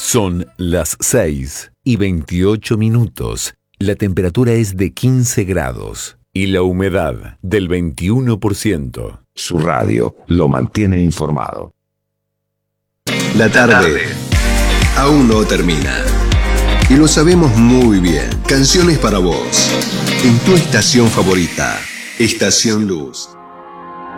Son las 6:28. La temperatura es de 15 grados y la humedad del 21%. Su radio lo mantiene informado. La tarde aún no termina. Y lo sabemos muy bien. Canciones para vos. En tu estación favorita. Estación Luz.